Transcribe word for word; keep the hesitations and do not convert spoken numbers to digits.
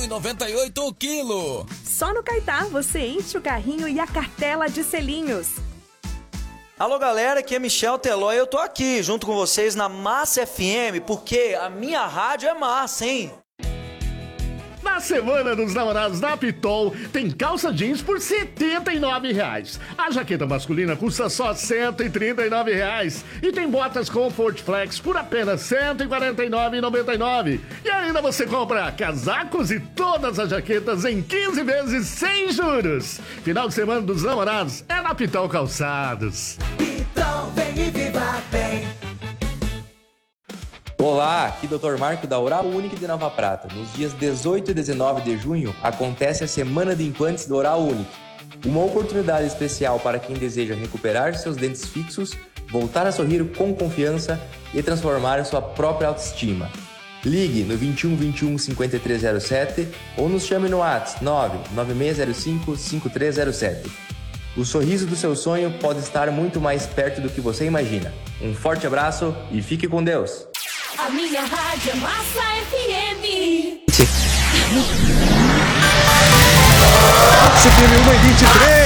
e noventa e oito o quilo. Só no Caetá você enche o carrinho e a cartela de selinhos. Alô galera, aqui é Michel Teló e eu tô aqui junto com vocês na Massa F M, porque a minha rádio é massa, hein? Na Semana dos Namorados da Pitol, tem calça jeans por setenta e nove reais. A jaqueta masculina custa só cento e trinta e nove reais. E tem botas Comfort Flex por apenas cento e quarenta e nove reais e noventa e nove centavos. E ainda você compra casacos e todas as jaquetas em quinze vezes sem juros. Final de Semana dos Namorados é na Pitol Calçados. Pitol, vem e viva bem. Olá, aqui doutor Marco da Oral Unique de Nova Prata. Nos dias dezoito e dezenove de junho acontece a Semana de Implantes da Oral Unique. Uma oportunidade especial para quem deseja recuperar seus dentes fixos, voltar a sorrir com confiança e transformar sua própria autoestima. Ligue no vinte e um, vinte e um, cinquenta e três zero sete ou nos chame no WhatsApp nove nove seis zero cinco, cinco três zero sete. O sorriso do seu sonho pode estar muito mais perto do que você imagina. Um forte abraço e fique com Deus! A minha rádio é Massa F M. C P M uma e vinte e três.